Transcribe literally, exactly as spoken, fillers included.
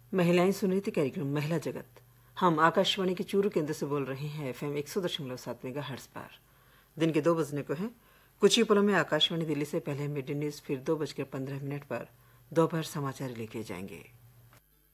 महिलाएं सुन रही थी कार्यक्रम महिला जगत। हम आकाशवाणी के चूरू केंद्र से बोल रहे हैं एफएम एक सौ दशमलव सात मेगा हर्ट्ज पर। दिन के दो बजने को है। कुछ ही पलों में आकाशवाणी दिल्ली से पहले मिड न्यूज, फिर दो बजकर पंद्रह मिनट पर दोपहर समाचार लेके जाएंगे।